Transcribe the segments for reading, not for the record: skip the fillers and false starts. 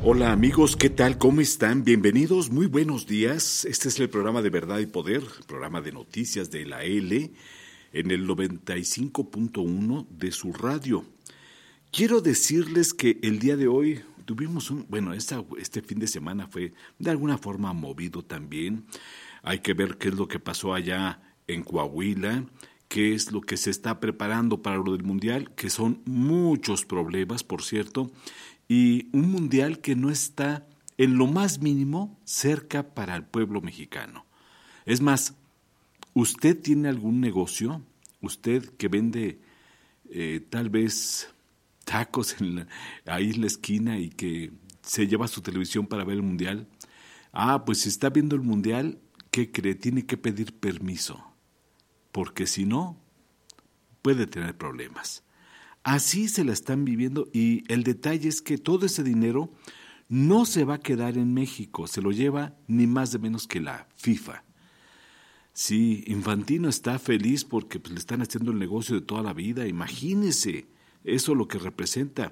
Hola amigos, ¿qué tal? ¿Cómo están? Bienvenidos, muy buenos días. Este es el programa de Verdad y Poder, programa de noticias de la L, en el 95.1 de su radio. Quiero decirles que el día de hoy tuvimos este fin de semana fue de alguna forma movido también. Hay que ver qué es lo que pasó allá en Coahuila, qué es lo que se está preparando para lo del Mundial, que son muchos problemas, por cierto, y un Mundial que no está en lo más mínimo cerca para el pueblo mexicano. Es más, ¿usted tiene algún negocio? ¿Usted que vende tal vez tacos ahí en la esquina y que se lleva su televisión para ver el Mundial? Pues si está viendo el Mundial, ¿qué cree? Tiene que pedir permiso, porque si no, puede tener problemas. Así se la están viviendo y el detalle es que todo ese dinero no se va a quedar en México, se lo lleva ni más de menos que la FIFA. Sí, Infantino está feliz porque le están haciendo el negocio de toda la vida, imagínese eso lo que representa.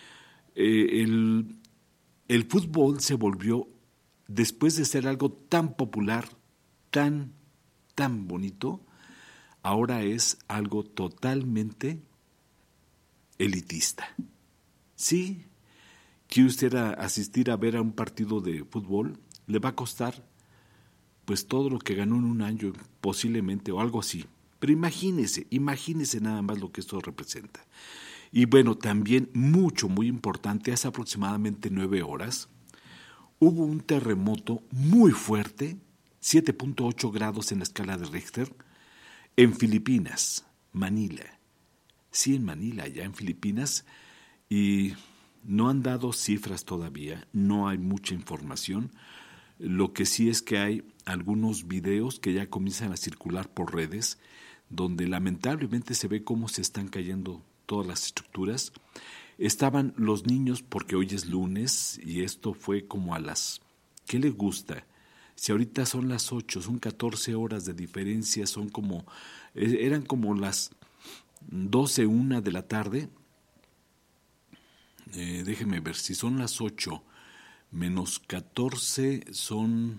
El fútbol se volvió, después de ser algo tan popular, tan bonito, ahora es algo totalmente elitista. Sí, quiere usted asistir a ver a un partido de fútbol, le va a costar pues todo lo que ganó en un año, posiblemente, o algo así. Pero imagínese nada más lo que esto representa. Y bueno, también muy importante, hace aproximadamente 9 horas, hubo un terremoto muy fuerte, 7.8 grados en la escala de Richter, en Filipinas, Manila. Sí, en Manila, allá en Filipinas, y no han dado cifras todavía, no hay mucha información. Lo que sí es que hay algunos videos que ya comienzan a circular por redes, donde lamentablemente se ve cómo se están cayendo todas las estructuras. Estaban los niños, porque hoy es lunes, y esto fue como a las... ¿Qué les gusta? Si ahorita son las 8, son 14 horas de diferencia, eran como las 12:01 de la tarde. Déjeme ver, si son las 8 menos 14 son...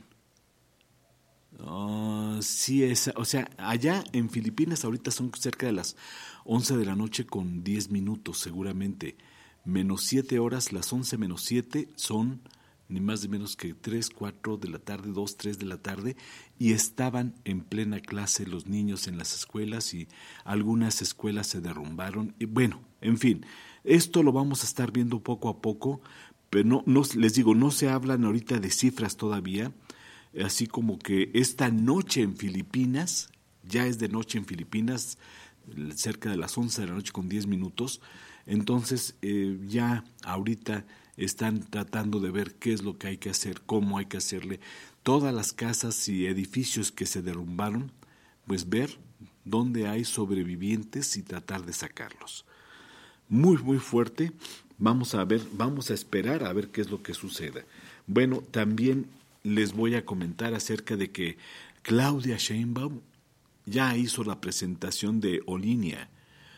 allá en Filipinas ahorita son cerca de las 11 de la noche con 10 minutos seguramente. Menos 7 horas, las 11 menos 7 son ni más ni menos que 3, 4 de la tarde, 2, 3 de la tarde, y estaban en plena clase los niños en las escuelas y algunas escuelas se derrumbaron. Y bueno, en fin, esto lo vamos a estar viendo poco a poco, pero no les digo, no se hablan ahorita de cifras todavía, así como que esta noche en Filipinas, ya es de noche en Filipinas, cerca de las 11 de la noche con 10 minutos, entonces ya ahorita están tratando de ver qué es lo que hay que hacer, cómo hay que hacerle. Todas las casas y edificios que se derrumbaron, pues ver dónde hay sobrevivientes y tratar de sacarlos. Muy fuerte. Vamos a esperar a ver qué es lo que suceda. Bueno, también les voy a comentar acerca de que Claudia Sheinbaum ya hizo la presentación de Olinia,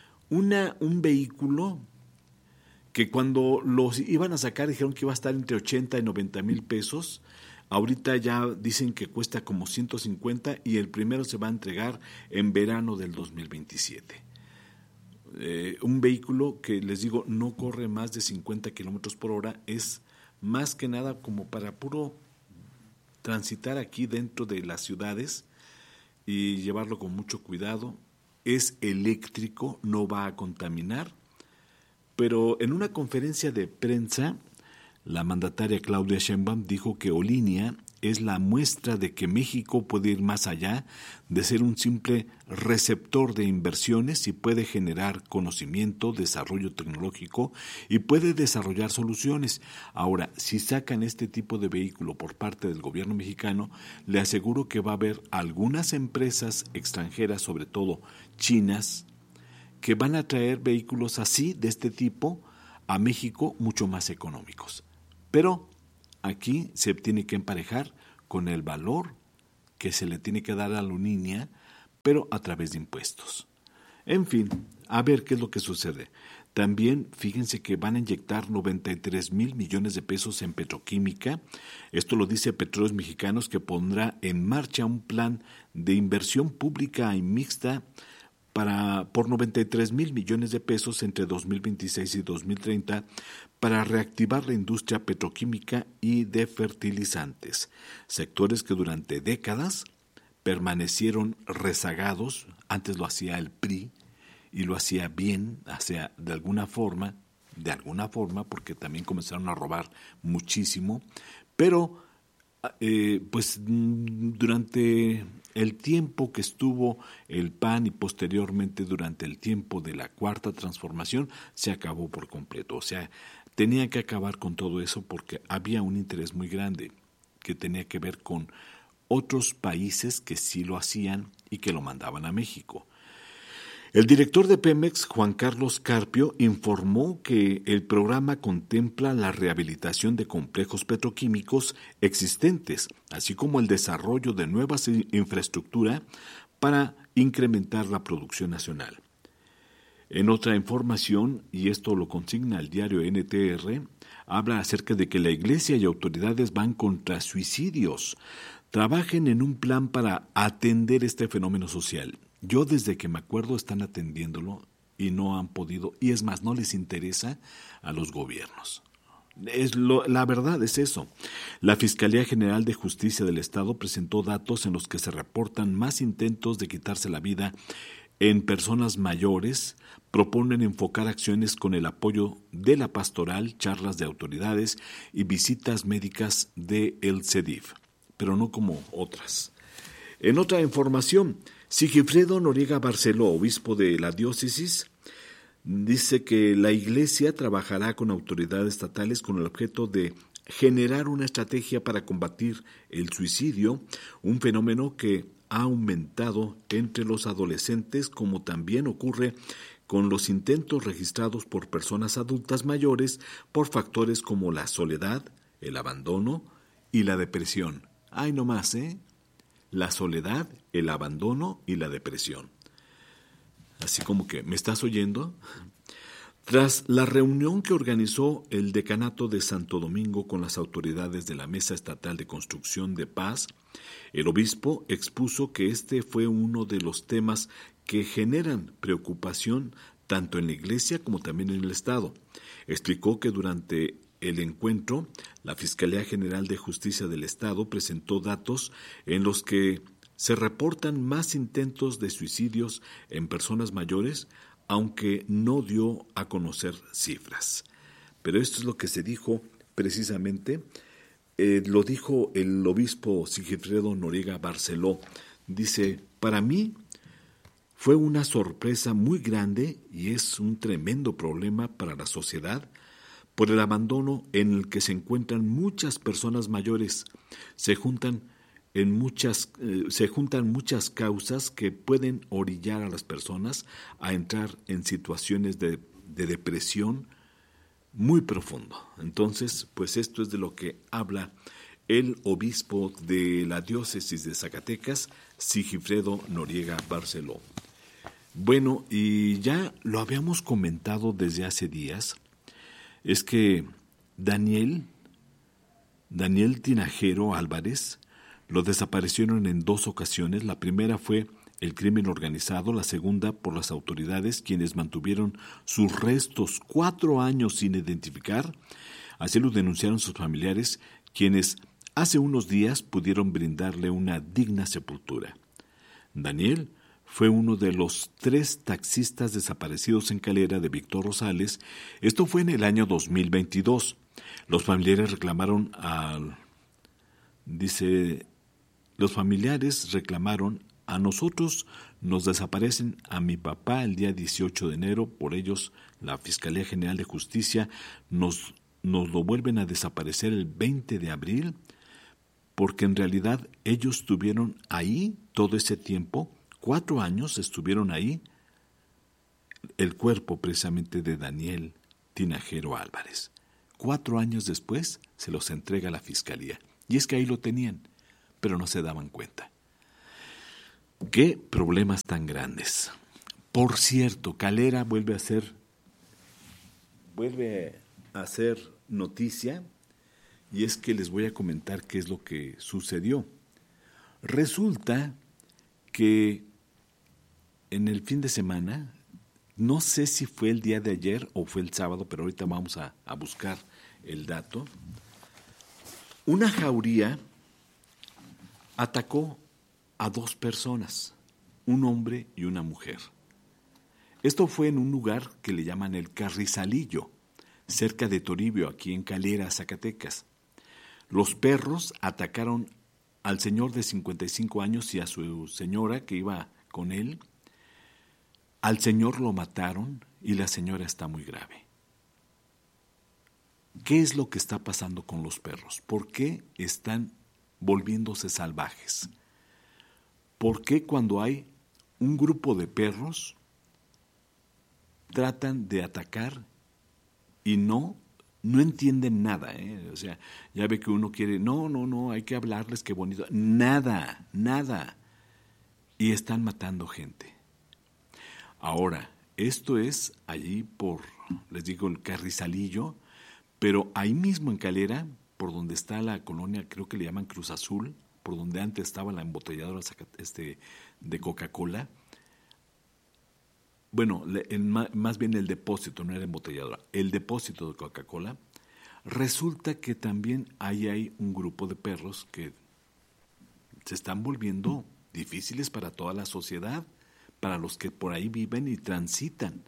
un vehículo que cuando los iban a sacar dijeron que iba a estar entre 80 y 90 mil pesos. Ahorita ya dicen que cuesta como 150 y el primero se va a entregar en verano del 2027. Un vehículo que les digo no corre más de 50 kilómetros por hora, es más que nada como para puro transitar aquí dentro de las ciudades y llevarlo con mucho cuidado. Es eléctrico, no va a contaminar. Pero en una conferencia de prensa, la mandataria Claudia Sheinbaum dijo que Olinia es la muestra de que México puede ir más allá de ser un simple receptor de inversiones y puede generar conocimiento, desarrollo tecnológico y puede desarrollar soluciones. Ahora, si sacan este tipo de vehículo por parte del gobierno mexicano, le aseguro que va a haber algunas empresas extranjeras, sobre todo chinas, que van a traer vehículos así, de este tipo, a México mucho más económicos. Pero aquí se tiene que emparejar con el valor que se le tiene que dar a la Olinia, pero a través de impuestos. En fin, a ver qué es lo que sucede. También fíjense que van a inyectar 93 mil millones de pesos en petroquímica. Esto lo dice Petróleos Mexicanos, que pondrá en marcha un plan de inversión pública y mixta por 93 mil millones de pesos entre 2026 y 2030 para reactivar la industria petroquímica y de fertilizantes, sectores que durante décadas permanecieron rezagados. Antes lo hacía el PRI y lo hacía bien, de alguna forma, porque también comenzaron a robar muchísimo, pero pues durante el tiempo que estuvo el PAN y posteriormente durante el tiempo de la Cuarta Transformación, se acabó por completo. O sea, tenía que acabar con todo eso porque había un interés muy grande que tenía que ver con otros países que sí lo hacían y que lo mandaban a México. El director de Pemex, Juan Carlos Carpio, informó que el programa contempla la rehabilitación de complejos petroquímicos existentes, así como el desarrollo de nuevas infraestructuras para incrementar la producción nacional. En otra información, y esto lo consigna el diario NTR, habla acerca de que la Iglesia y autoridades van contra suicidios. Trabajen en un plan para atender este fenómeno social. Yo desde que me acuerdo están atendiéndolo y no han podido, y es más, no les interesa a los gobiernos. La verdad es eso. La Fiscalía General de Justicia del Estado presentó datos en los que se reportan más intentos de quitarse la vida en personas mayores. Proponen enfocar acciones con el apoyo de la pastoral, charlas de autoridades y visitas médicas del CEDIF, pero no como otras. En otra información, Sigifredo Noriega Barceló, obispo de la diócesis, dice que la Iglesia trabajará con autoridades estatales con el objeto de generar una estrategia para combatir el suicidio, un fenómeno que ha aumentado entre los adolescentes, como también ocurre con los intentos registrados por personas adultas mayores por factores como la soledad, el abandono y la depresión. ¡Ay, no más, La soledad, el abandono y la depresión. Así como que, ¿me estás oyendo? Tras la reunión que organizó el Decanato de Santo Domingo con las autoridades de la Mesa Estatal de Construcción de Paz, el obispo expuso que este fue uno de los temas que generan preocupación tanto en la Iglesia como también en el Estado. Explicó que durante el encuentro, la Fiscalía General de Justicia del Estado presentó datos en los que se reportan más intentos de suicidios en personas mayores, aunque no dio a conocer cifras. Pero esto es lo que se dijo precisamente, lo dijo el obispo Sigifredo Noriega Barceló. Dice, para mí fue una sorpresa muy grande y es un tremendo problema para la sociedad por el abandono en el que se encuentran muchas personas mayores. Se juntan muchas causas que pueden orillar a las personas a entrar en situaciones de depresión muy profundo. Entonces, pues esto es de lo que habla el obispo de la diócesis de Zacatecas, Sigifredo Noriega Barceló. Bueno, y ya lo habíamos comentado desde hace días, es que Daniel Tinajero Álvarez lo desaparecieron en 2 ocasiones. La primera fue el crimen organizado, la segunda por las autoridades, quienes mantuvieron sus restos 4 años sin identificar. Así lo denunciaron sus familiares, quienes hace unos días pudieron brindarle una digna sepultura. Daniel fue uno de los 3 taxistas desaparecidos en Calera de Víctor Rosales. Esto fue en el año 2022. Los familiares reclamaron a nosotros nos desaparecen a mi papá el día 18 de enero, por ellos la Fiscalía General de Justicia nos lo vuelven a desaparecer el 20 de abril, porque en realidad ellos estuvieron ahí todo ese tiempo, 4 años estuvieron ahí, el cuerpo precisamente de Daniel Tinajero Álvarez. 4 años después se los entrega a la Fiscalía. Y es que ahí lo tenían, pero no se daban cuenta. ¡Qué problemas tan grandes! Por cierto, Calera vuelve a ser vuelve a ser noticia, y es que les voy a comentar qué es lo que sucedió. Resulta que en el fin de semana, no sé si fue el día de ayer o fue el sábado, pero ahorita vamos a buscar el dato, una jauría atacó a 2 personas, un hombre y una mujer. Esto fue en un lugar que le llaman el Carrizalillo, cerca de Toribio, aquí en Calera, Zacatecas. Los perros atacaron al señor de 55 años y a su señora que iba con él. Al señor lo mataron y la señora está muy grave. ¿Qué es lo que está pasando con los perros? ¿Por qué están volviéndose salvajes? ¿Por qué cuando hay un grupo de perros tratan de atacar y no entienden nada? O sea, ya ve que uno quiere, no, hay que hablarles, qué bonito. Nada. Y están matando gente. Ahora, esto es allí por, les digo, el Carrizalillo, pero ahí mismo en Calera, por donde está la colonia, creo que le llaman Cruz Azul, por donde antes estaba la embotelladora de Coca-Cola. Bueno, más bien el depósito, no era embotelladora, el depósito de Coca-Cola. Resulta que también hay un grupo de perros que se están volviendo difíciles para toda la sociedad, para los que por ahí viven y transitan.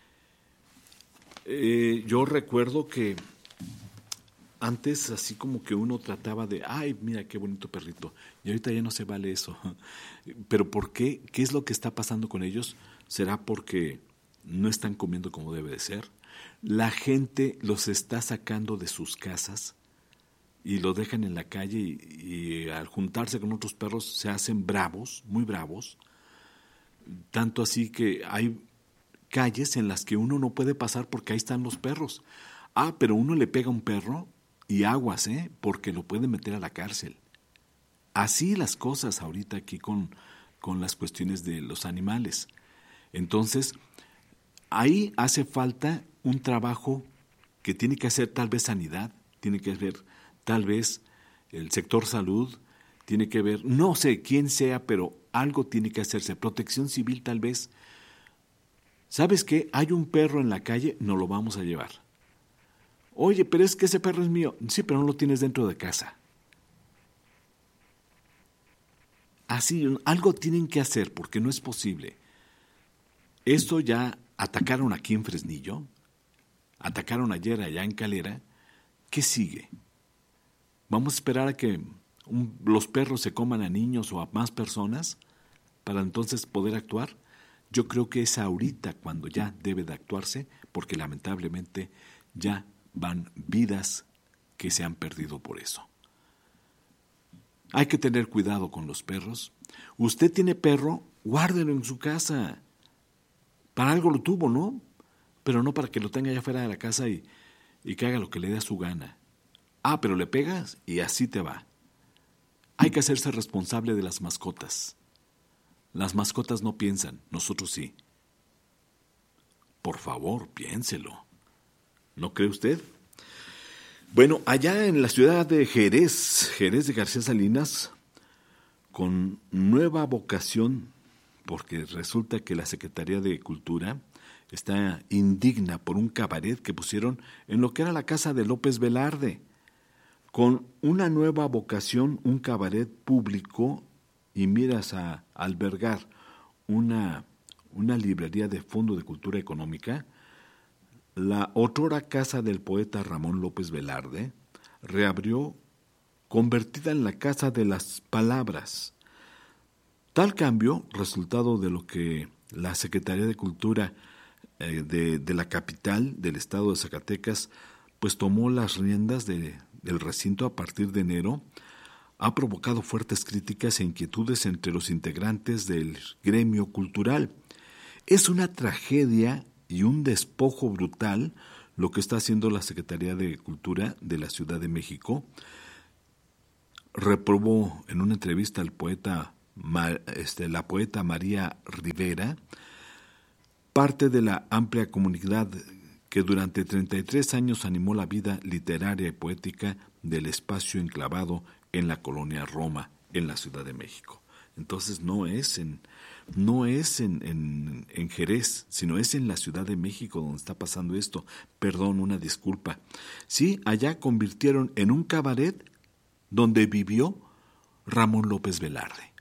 Yo recuerdo que antes así como que uno trataba de, ay, mira qué bonito perrito, y ahorita ya no se vale eso. ¿Pero por qué? ¿Qué es lo que está pasando con ellos? ¿Será porque no están comiendo como debe de ser? La gente los está sacando de sus casas y lo dejan en la calle y al juntarse con otros perros se hacen bravos, muy bravos, tanto así que hay calles en las que uno no puede pasar porque ahí están los perros. Pero uno le pega a un perro y aguas, porque lo pueden meter a la cárcel. Así las cosas ahorita aquí con las cuestiones de los animales. Entonces, ahí hace falta un trabajo que tiene que hacer tal vez sanidad, tiene que ver tal vez el sector salud, tiene que ver, no sé quién sea, pero algo tiene que hacerse. Protección civil tal vez. ¿Sabes qué? Hay un perro en la calle, nos lo vamos a llevar. Oye, pero es que ese perro es mío. Sí, pero no lo tienes dentro de casa. Así, algo tienen que hacer porque no es posible. Esto ya atacaron aquí en Fresnillo, atacaron ayer allá en Calera. ¿Qué sigue? ¿Vamos a esperar a que los perros se coman a niños o a más personas para entonces poder actuar? Yo creo que es ahorita cuando ya debe de actuarse, porque lamentablemente ya van vidas que se han perdido por eso. Hay que tener cuidado con los perros. Usted tiene perro, guárdelo en su casa. Para algo lo tuvo, ¿no? Pero no para que lo tenga allá afuera de la casa y que haga lo que le dé a su gana. Pero le pegas y así te va. Hay que hacerse responsable de las mascotas. Las mascotas no piensan, nosotros sí. Por favor, piénselo. ¿No cree usted? Bueno, allá en la ciudad de Jerez de García Salinas, con nueva vocación, porque resulta que la Secretaría de Cultura está indigna por un cabaret que pusieron en lo que era la casa de López Velarde. Con una nueva vocación, un cabaret público, y miras a albergar una librería de Fondo de Cultura Económica, la otrora casa del poeta Ramón López Velarde reabrió, convertida en la Casa de las Palabras. Tal cambio, resultado de lo que la Secretaría de Cultura de la capital del estado de Zacatecas, pues tomó las riendas del recinto a partir de enero, ha provocado fuertes críticas e inquietudes entre los integrantes del gremio cultural. Es una tragedia y un despojo brutal lo que está haciendo la Secretaría de Cultura de la Ciudad de México. Reprobó en una entrevista al poeta, la poeta María Rivera, parte de la amplia comunidad que durante 33 años animó la vida literaria y poética del espacio enclavado en la colonia Roma, en la Ciudad de México. Entonces no es en Jerez, sino es en la Ciudad de México donde está pasando esto. Perdón, una disculpa. Sí, allá convirtieron en un cabaret donde vivió Ramón López Velarde.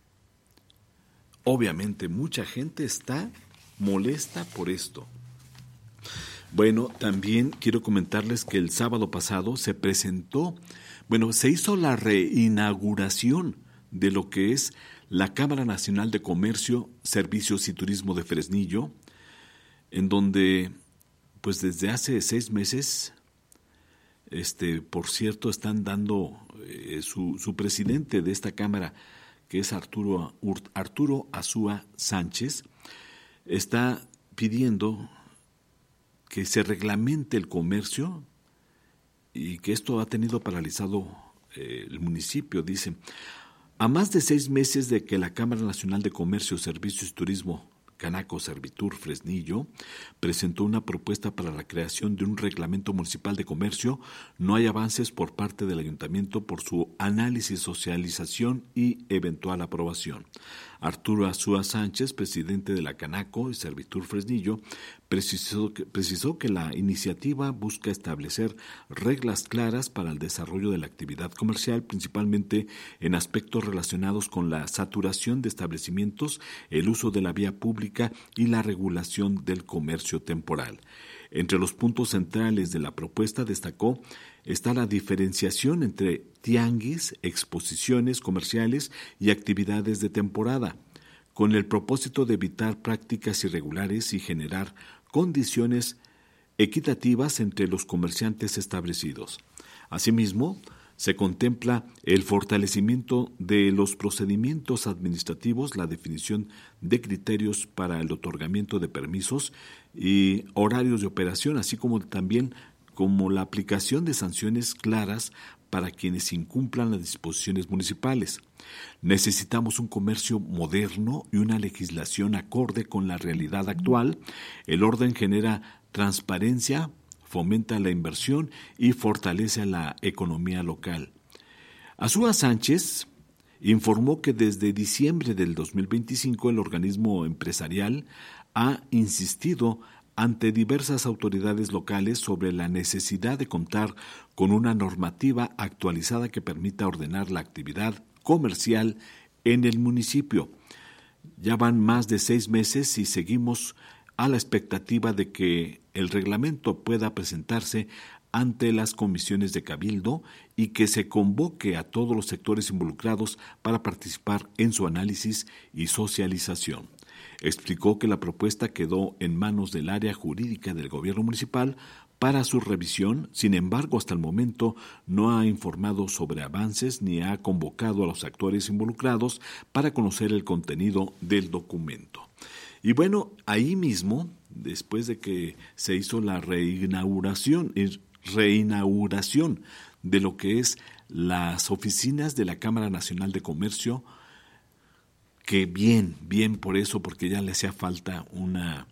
Obviamente mucha gente está molesta por esto. Bueno, también quiero comentarles que el sábado pasado se hizo la reinauguración de lo que es la Cámara Nacional de Comercio, Servicios y Turismo de Fresnillo, en donde, pues desde hace 6 meses, por cierto, están dando su presidente de esta Cámara, que es Arturo Azúa Sánchez, está pidiendo que se reglamente el comercio y que esto ha tenido paralizado el municipio, dice. A más de 6 meses de que la Cámara Nacional de Comercio, Servicios y Turismo, Canaco Servitur Fresnillo, presentó una propuesta para la creación de un reglamento municipal de comercio, no hay avances por parte del ayuntamiento por su análisis, socialización y eventual aprobación. Arturo Azúa Sánchez, presidente de la Canaco y Servitur Fresnillo, precisó que la iniciativa busca establecer reglas claras para el desarrollo de la actividad comercial, principalmente en aspectos relacionados con la saturación de establecimientos, el uso de la vía pública y la regulación del comercio temporal. Entre los puntos centrales de la propuesta destacó está la diferenciación entre tianguis, exposiciones comerciales y actividades de temporada, con el propósito de evitar prácticas irregulares y generar condiciones equitativas entre los comerciantes establecidos. Asimismo, se contempla el fortalecimiento de los procedimientos administrativos, la definición de criterios para el otorgamiento de permisos y horarios de operación, así como también la aplicación de sanciones claras para quienes incumplan las disposiciones municipales. Necesitamos un comercio moderno y una legislación acorde con la realidad actual. El orden genera transparencia, fomenta la inversión y fortalece la economía local. Azúa Sánchez informó que desde diciembre del 2025 el organismo empresarial ha insistido ante diversas autoridades locales sobre la necesidad de contar con una normativa actualizada que permita ordenar la actividad comercial en el municipio. Ya van más de 6 meses y seguimos a la expectativa de que el reglamento pueda presentarse ante las comisiones de cabildo y que se convoque a todos los sectores involucrados para participar en su análisis y socialización. Explicó que la propuesta quedó en manos del área jurídica del gobierno municipal para su revisión. Sin embargo, hasta el momento no ha informado sobre avances ni ha convocado a los actores involucrados para conocer el contenido del documento. Y bueno, ahí mismo, después de que se hizo la reinauguración de lo que es las oficinas de la Cámara Nacional de Comercio, que bien por eso, porque ya le hacía falta una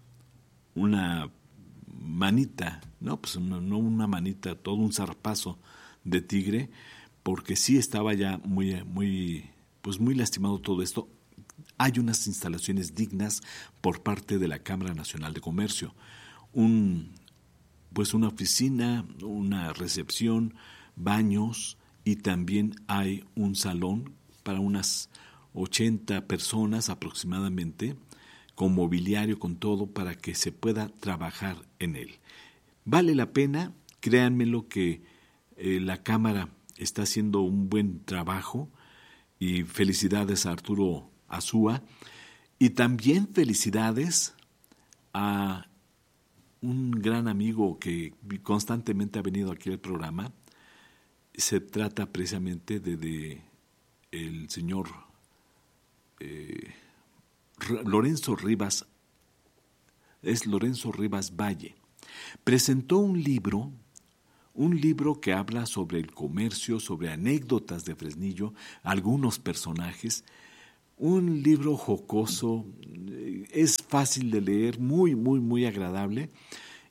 manita, no una manita, todo un zarpazo de tigre, porque sí estaba ya muy lastimado todo esto. Hay unas instalaciones dignas por parte de la Cámara Nacional de Comercio, una oficina, una recepción, baños, y también hay un salón para unas 80 personas aproximadamente, con mobiliario, con todo, para que se pueda trabajar en él. Vale la pena, créanmelo que la Cámara está haciendo un buen trabajo, y felicidades a Arturo Azúa, y también felicidades a un gran amigo que constantemente ha venido aquí al programa. Se trata precisamente de el señor Lorenzo Rivas Valle. Presentó un libro que habla sobre el comercio, sobre anécdotas de Fresnillo, algunos personajes. Un libro jocoso, es fácil de leer, muy agradable,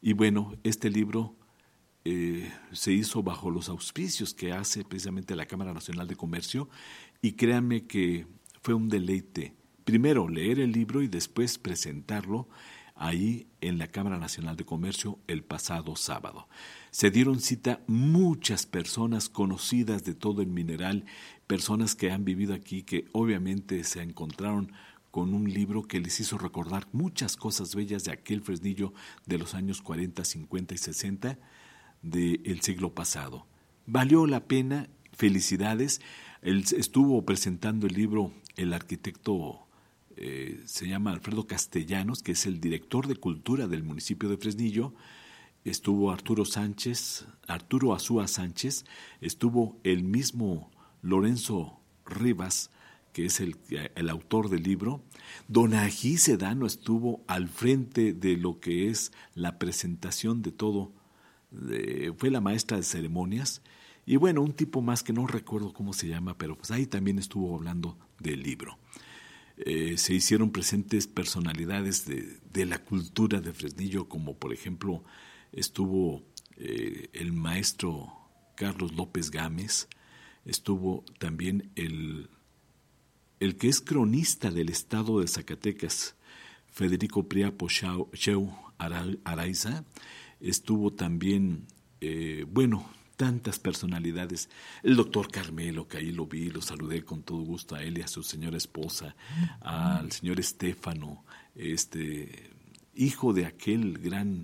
Y bueno, este libro se hizo bajo los auspicios que hace precisamente la Cámara Nacional de Comercio, y créanme que fue un deleite, primero leer el libro y después presentarlo ahí en la Cámara Nacional de Comercio el pasado sábado. Se dieron cita muchas personas conocidas de todo el mineral, personas que han vivido aquí, que obviamente se encontraron con un libro que les hizo recordar muchas cosas bellas de aquel Fresnillo de los años 40, 50 y 60 del siglo pasado. Valió la pena, felicidades. Él estuvo presentando el libro el arquitecto, se llama Alfredo Castellanos, que es el director de cultura del municipio de Fresnillo. Estuvo Arturo Azúa Sánchez, estuvo el mismo Lorenzo Rivas, que es el autor del libro. Don Ají Sedano estuvo al frente de lo que es la presentación de todo, fue la maestra de ceremonias, y bueno, un tipo más que no recuerdo cómo se llama, pero pues ahí también estuvo hablando del libro. Se hicieron presentes personalidades de la cultura de Fresnillo, como por ejemplo estuvo el maestro Carlos López Gámez, estuvo también el que es cronista del estado de Zacatecas, Federico Priapo Cheu Araiza, estuvo también, tantas personalidades, el doctor Carmelo, que ahí lo vi, lo saludé con todo gusto a él y a su señora esposa, al señor Estéfano, hijo de aquel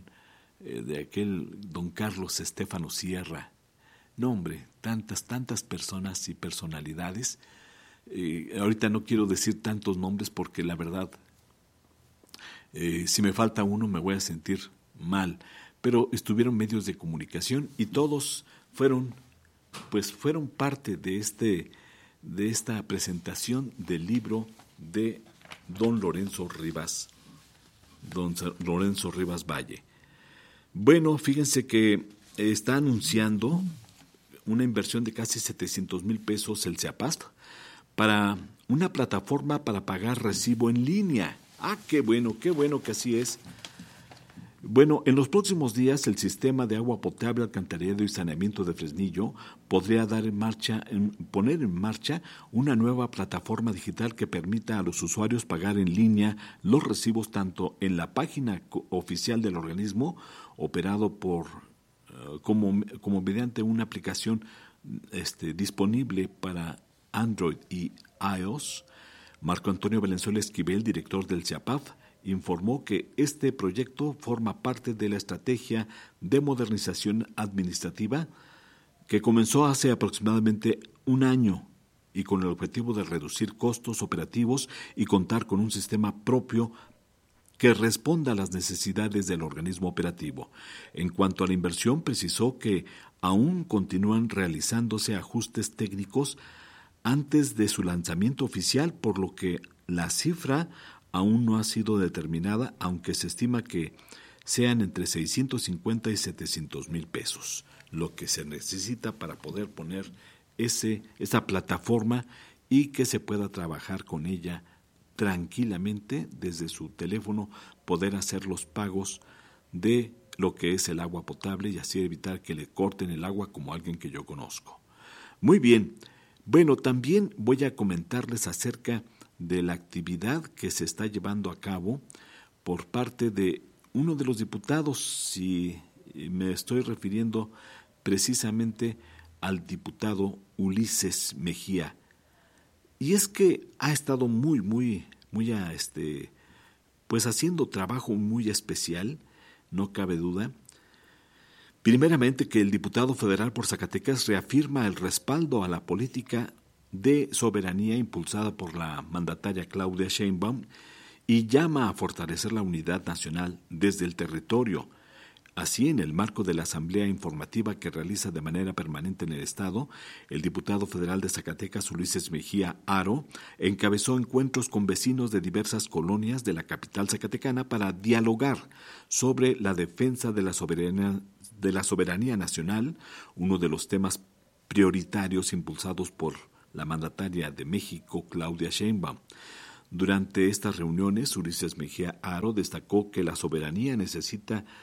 don Carlos Estéfano Sierra. No, hombre, tantas personas y personalidades. Ahorita no quiero decir tantos nombres porque la verdad, si me falta uno me voy a sentir mal, pero estuvieron medios de comunicación y todos fueron parte de esta presentación del libro de don Lorenzo Rivas Valle. Bueno, fíjense que está anunciando una inversión de casi 700,000 pesos el CEAPAST para una plataforma para pagar recibo en línea. Ah, qué bueno que así es. Bueno, en los próximos días el sistema de agua potable, alcantarillado y saneamiento de Fresnillo podría poner en marcha una nueva plataforma digital que permita a los usuarios pagar en línea los recibos tanto en la página oficial del organismo, operado como mediante una aplicación disponible para Android y iOS. Marco Antonio Valenzuela Esquivel, director del CEAPAF, informó que este proyecto forma parte de la estrategia de modernización administrativa que comenzó hace aproximadamente un año y con el objetivo de reducir costos operativos y contar con un sistema propio que responda a las necesidades del organismo operativo. En cuanto a la inversión, precisó que aún continúan realizándose ajustes técnicos antes de su lanzamiento oficial, por lo que la cifra aún no ha sido determinada, aunque se estima que sean entre 650 y 700,000 pesos, lo que se necesita para poder poner esa plataforma y que se pueda trabajar con ella tranquilamente desde su teléfono, poder hacer los pagos de lo que es el agua potable y así evitar que le corten el agua como alguien que yo conozco. Muy bien. Bueno, también voy a comentarles acerca de la actividad que se está llevando a cabo por parte de uno de los diputados, si me estoy refiriendo precisamente al diputado Ulises Mejía. Y es que ha estado muy haciendo trabajo muy especial, no cabe duda. Primeramente, que el diputado federal por Zacatecas reafirma el respaldo a la política de soberanía impulsada por la mandataria Claudia Sheinbaum y llama a fortalecer la unidad nacional desde el territorio. Así, en el marco de la asamblea informativa que realiza de manera permanente en el Estado, el diputado federal de Zacatecas, Ulises Mejía Haro, encabezó encuentros con vecinos de diversas colonias de la capital zacatecana para dialogar sobre la defensa de la soberanía nacional, uno de los temas prioritarios impulsados por la mandataria de México, Claudia Sheinbaum. Durante estas reuniones, Ulises Mejía Haro destacó que la soberanía necesita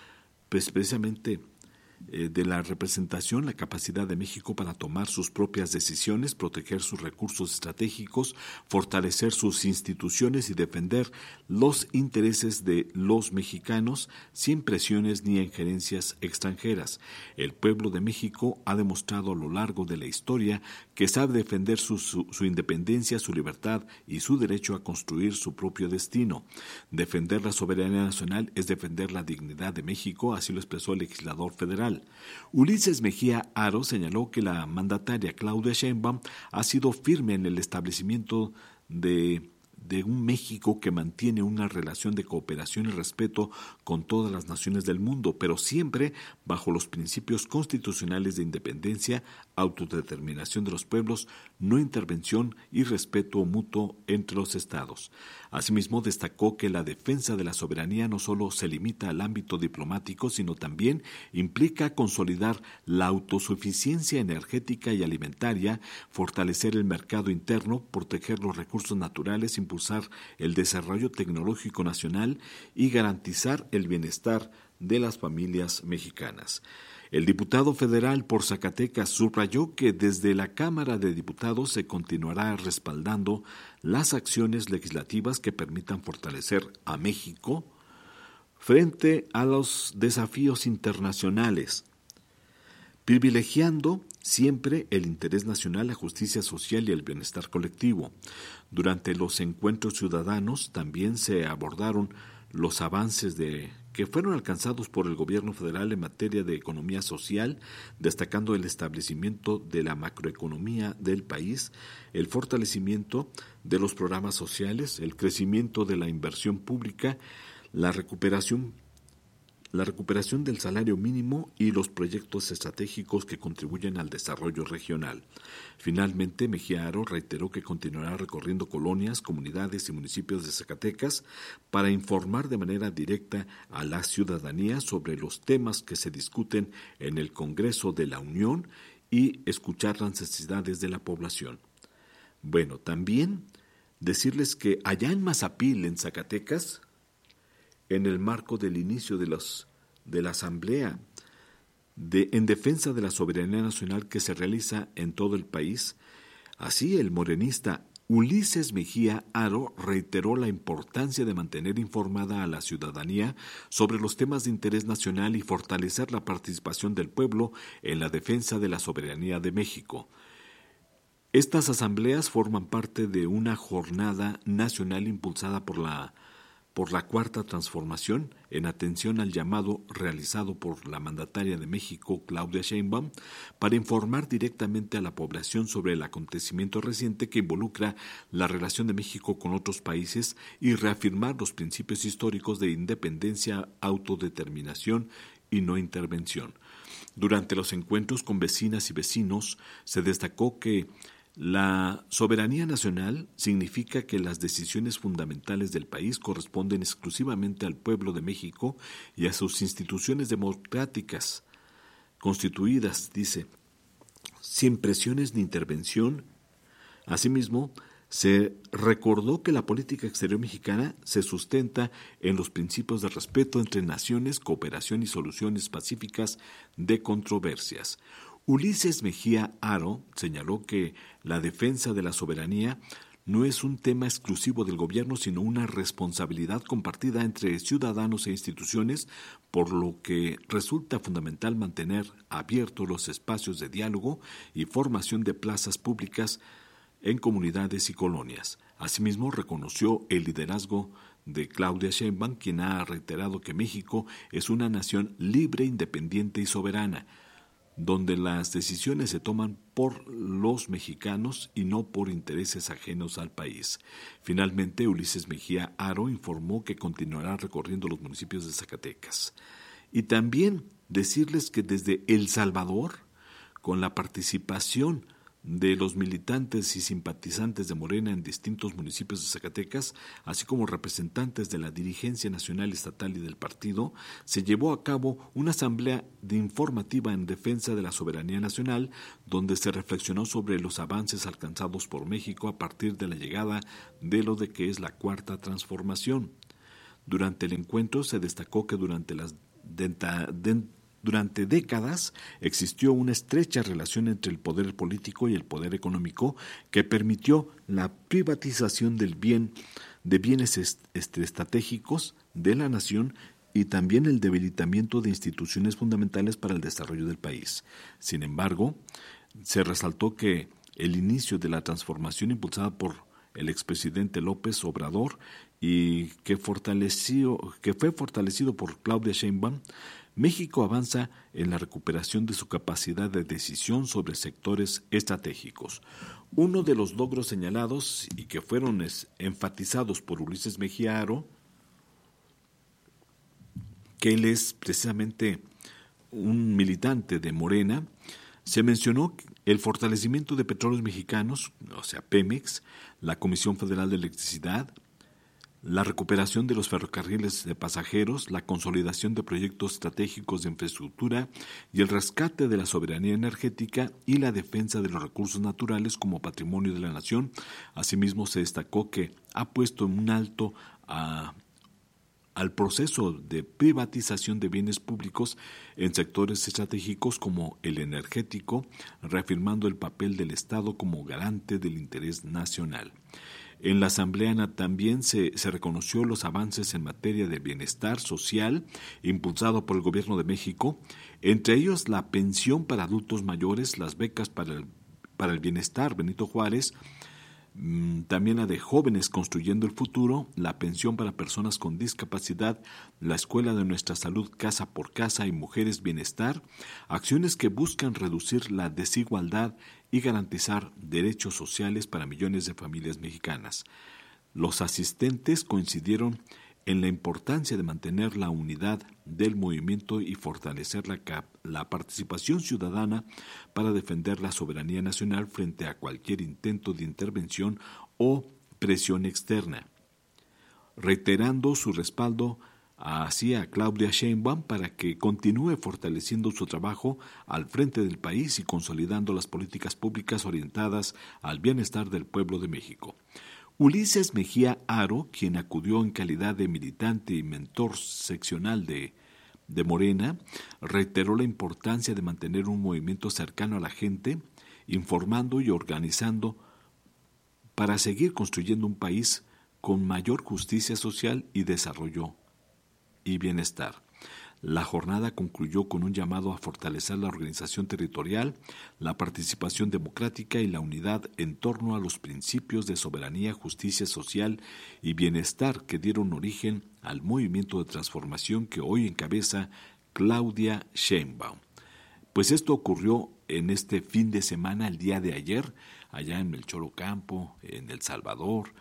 pues precisamente de la representación, la capacidad de México para tomar sus propias decisiones, proteger sus recursos estratégicos, fortalecer sus instituciones y defender los intereses de los mexicanos sin presiones ni injerencias extranjeras. El pueblo de México ha demostrado a lo largo de la historia que sabe defender su independencia, su libertad y su derecho a construir su propio destino. Defender la soberanía nacional es defender la dignidad de México, así lo expresó el legislador federal. Ulises Mejía Haro señaló que la mandataria Claudia Sheinbaum ha sido firme en el establecimiento de un México que mantiene una relación de cooperación y respeto con todas las naciones del mundo, pero siempre bajo los principios constitucionales de independencia, autodeterminación de los pueblos, no intervención y respeto mutuo entre los estados. Asimismo, destacó que la defensa de la soberanía no solo se limita al ámbito diplomático, sino también implica consolidar la autosuficiencia energética y alimentaria, fortalecer el mercado interno, proteger los recursos naturales, impulsar el desarrollo tecnológico nacional y garantizar el bienestar de las familias mexicanas. El diputado federal por Zacatecas subrayó que desde la Cámara de Diputados se continuará respaldando las acciones legislativas que permitan fortalecer a México frente a los desafíos internacionales, privilegiando siempre el interés nacional, la justicia social y el bienestar colectivo. Durante los encuentros ciudadanos también se abordaron los avances que fueron alcanzados por el gobierno federal en materia de economía social, destacando el establecimiento de la macroeconomía del país, el fortalecimiento de los programas sociales, el crecimiento de la inversión pública, la recuperación del salario mínimo y los proyectos estratégicos que contribuyen al desarrollo regional. Finalmente, Mejía Haro reiteró que continuará recorriendo colonias, comunidades y municipios de Zacatecas para informar de manera directa a la ciudadanía sobre los temas que se discuten en el Congreso de la Unión y escuchar las necesidades de la población. Bueno, también decirles que allá en Mazapil, en Zacatecas, en el marco del inicio de la Asamblea en defensa de la soberanía nacional que se realiza en todo el país, así el morenista Ulises Mejía Haro reiteró la importancia de mantener informada a la ciudadanía sobre los temas de interés nacional y fortalecer la participación del pueblo en la defensa de la soberanía de México. Estas asambleas forman parte de una jornada nacional impulsada por la Cuarta Transformación, en atención al llamado realizado por la mandataria de México, Claudia Sheinbaum, para informar directamente a la población sobre el acontecimiento reciente que involucra la relación de México con otros países y reafirmar los principios históricos de independencia, autodeterminación y no intervención. Durante los encuentros con vecinas y vecinos, se destacó que la soberanía nacional significa que las decisiones fundamentales del país corresponden exclusivamente al pueblo de México y a sus instituciones democráticas constituidas, dice, sin presiones ni intervención. Asimismo, se recordó que la política exterior mexicana se sustenta en los principios de respeto entre naciones, cooperación y soluciones pacíficas de controversias. Ulises Mejía Haro señaló que la defensa de la soberanía no es un tema exclusivo del gobierno, sino una responsabilidad compartida entre ciudadanos e instituciones, por lo que resulta fundamental mantener abiertos los espacios de diálogo y formación de plazas públicas en comunidades y colonias. Asimismo, reconoció el liderazgo de Claudia Sheinbaum, quien ha reiterado que México es una nación libre, independiente y soberana, donde las decisiones se toman por los mexicanos y no por intereses ajenos al país. Finalmente, Ulises Mejía Haro informó que continuará recorriendo los municipios de Zacatecas. Y también decirles que desde El Salvador, con la participación de los militantes y simpatizantes de Morena en distintos municipios de Zacatecas, así como representantes de la dirigencia nacional, estatal y del partido, se llevó a cabo una asamblea informativa en defensa de la soberanía nacional, donde se reflexionó sobre los avances alcanzados por México a partir de la llegada de lo que es la Cuarta Transformación. Durante el encuentro se destacó que durante las Durante décadas existió una estrecha relación entre el poder político y el poder económico que permitió la privatización de bienes estratégicos de la nación y también el debilitamiento de instituciones fundamentales para el desarrollo del país. Sin embargo, se resaltó que el inicio de la transformación impulsada por el expresidente López Obrador y que fue fortalecido por Claudia Sheinbaum, México avanza en la recuperación de su capacidad de decisión sobre sectores estratégicos. Uno de los logros señalados y que fueron enfatizados por Ulises Mejía Haro, que él es precisamente un militante de Morena, se mencionó el fortalecimiento de Petróleos Mexicanos, o sea, Pemex, la Comisión Federal de Electricidad, la recuperación de los ferrocarriles de pasajeros, la consolidación de proyectos estratégicos de infraestructura y el rescate de la soberanía energética y la defensa de los recursos naturales como patrimonio de la nación. Asimismo, se destacó que ha puesto en un alto al proceso de privatización de bienes públicos en sectores estratégicos como el energético, reafirmando el papel del Estado como garante del interés nacional. En la Asamblea también se reconoció los avances en materia de bienestar social impulsado por el Gobierno de México, entre ellos la pensión para adultos mayores, las becas para el bienestar Benito Juárez, también la de jóvenes construyendo el futuro, la pensión para personas con discapacidad, la escuela de nuestra salud casa por casa y mujeres bienestar, acciones que buscan reducir la desigualdad y garantizar derechos sociales para millones de familias mexicanas. Los asistentes coincidieron en la importancia de mantener la unidad del movimiento y fortalecer la participación ciudadana para defender la soberanía nacional frente a cualquier intento de intervención o presión externa, reiterando su respaldo hacia Claudia Sheinbaum para que continúe fortaleciendo su trabajo al frente del país y consolidando las políticas públicas orientadas al bienestar del pueblo de México. Ulises Mejía Haro, quien acudió en calidad de militante y mentor seccional de Morena, reiteró la importancia de mantener un movimiento cercano a la gente, informando y organizando para seguir construyendo un país con mayor justicia social y desarrollo y bienestar. La jornada concluyó con un llamado a fortalecer la organización territorial, la participación democrática y la unidad en torno a los principios de soberanía, justicia social y bienestar que dieron origen al movimiento de transformación que hoy encabeza Claudia Sheinbaum. Pues esto ocurrió en este fin de semana, el día de ayer, allá en Melchor Ocampo, en El Salvador.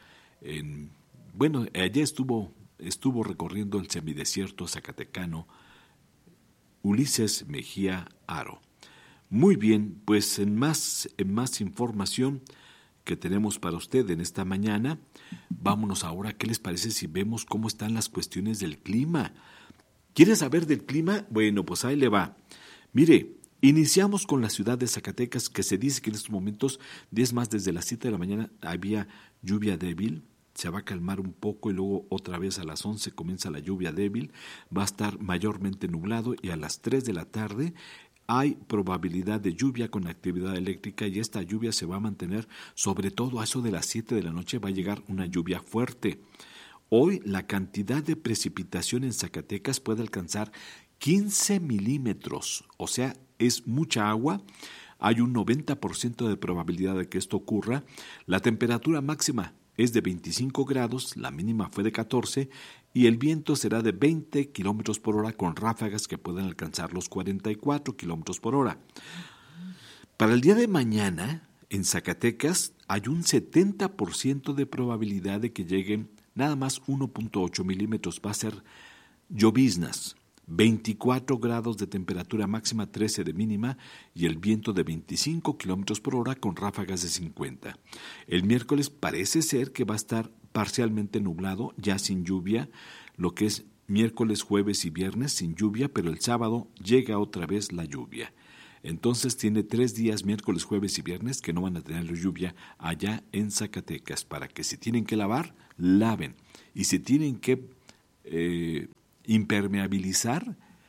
Allá estuvo recorriendo el semidesierto zacatecano Ulises Mejía Haro. Muy bien, pues en más información que tenemos para usted en esta mañana, vámonos ahora, ¿qué les parece si vemos cómo están las cuestiones del clima? ¿Quiere saber del clima? Bueno, pues ahí le va. Mire, iniciamos con la ciudad de Zacatecas, que se dice que en estos momentos, desde las 7 de la mañana había lluvia débil. Se va a calmar un poco y luego otra vez a las 11 comienza la lluvia débil, va a estar mayormente nublado y a las 3 de la tarde hay probabilidad de lluvia con actividad eléctrica y esta lluvia se va a mantener, sobre todo a eso de las 7 de la noche va a llegar una lluvia fuerte. Hoy la cantidad de precipitación en Zacatecas puede alcanzar 15 milímetros, o sea, es mucha agua. Hay un 90% de probabilidad de que esto ocurra. La temperatura máxima es de 25 grados, la mínima fue de 14 y el viento será de 20 kilómetros por hora con ráfagas que pueden alcanzar los 44 kilómetros por hora. Para el día de mañana, en Zacatecas, hay un 70% de probabilidad de que lleguen nada más 1.8 milímetros. Va a ser lloviznas. 24 grados de temperatura máxima, 13 de mínima y el viento de 25 kilómetros por hora con ráfagas de 50. El miércoles parece ser que va a estar parcialmente nublado, ya sin lluvia, lo que es miércoles, jueves y viernes sin lluvia, pero el sábado llega otra vez la lluvia. Entonces tiene 3 días, miércoles, jueves y viernes, que no van a tener lluvia allá en Zacatecas, para que si tienen que lavar, laven. Y si tienen que impermeabilizar,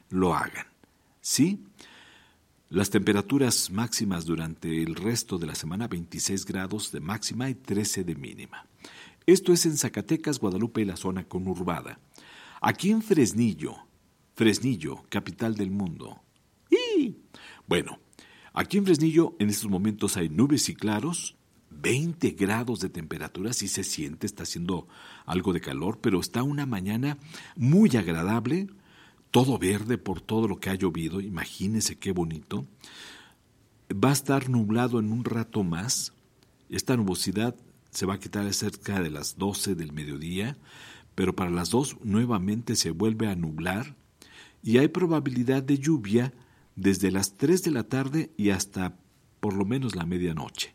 lo hagan. ¿Sí? Las temperaturas máximas durante el resto de la semana, 26 grados de máxima y 13 de mínima. Esto es en Zacatecas, Guadalupe y la zona conurbada. Aquí en Fresnillo, capital del mundo. ¡Y! Bueno, aquí en Fresnillo en estos momentos hay nubes y claros, 20 grados de temperatura, sí se siente, está haciendo algo de calor, pero está una mañana muy agradable, todo verde por todo lo que ha llovido, imagínense qué bonito. Va a estar nublado en un rato más, esta nubosidad se va a quitar cerca de las 12 del mediodía, pero para las 2 nuevamente se vuelve a nublar y hay probabilidad de lluvia desde las 3 de la tarde y hasta por lo menos la medianoche.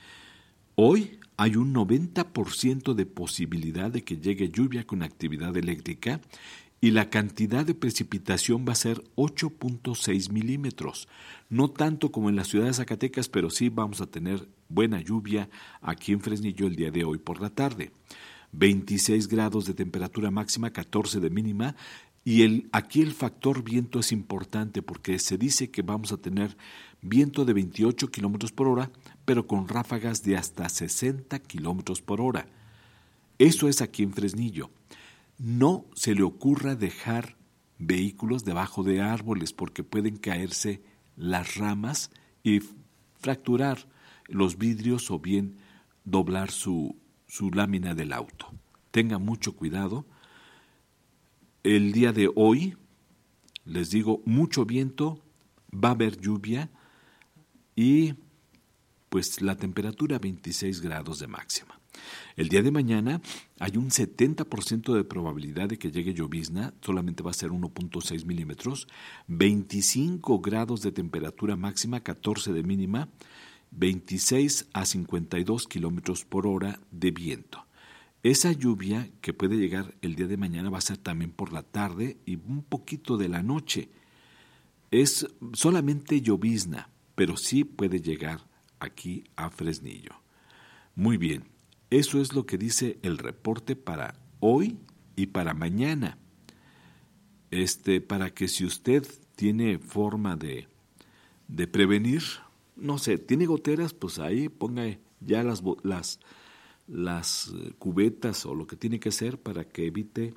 Hoy hay un 90% de posibilidad de que llegue lluvia con actividad eléctrica y la cantidad de precipitación va a ser 8.6 milímetros. No tanto como en la ciudad de Zacatecas, pero sí vamos a tener buena lluvia aquí en Fresnillo el día de hoy por la tarde. 26 grados de temperatura máxima, 14 de mínima. Y aquí el factor viento es importante porque se dice que vamos a tener viento de 28 kilómetros por hora, pero con ráfagas de hasta 60 kilómetros por hora. Eso es aquí en Fresnillo. No se le ocurra dejar vehículos debajo de árboles porque pueden caerse las ramas y fracturar los vidrios o bien doblar su lámina del auto. Tenga mucho cuidado. El día de hoy, les digo, mucho viento, va a haber lluvia y pues la temperatura 26 grados de máxima. El día de mañana hay un 70% de probabilidad de que llegue llovizna, solamente va a ser 1.6 milímetros, 25 grados de temperatura máxima, 14 de mínima, 26 a 52 kilómetros por hora de viento. Esa lluvia que puede llegar el día de mañana va a ser también por la tarde y un poquito de la noche. Es solamente llovizna, pero sí puede llegar aquí a Fresnillo. Muy bien, eso es lo que dice el reporte para hoy y para mañana. Para que si usted tiene forma de prevenir, no sé, tiene goteras, pues ahí ponga ya las cubetas o lo que tiene que hacer para que evite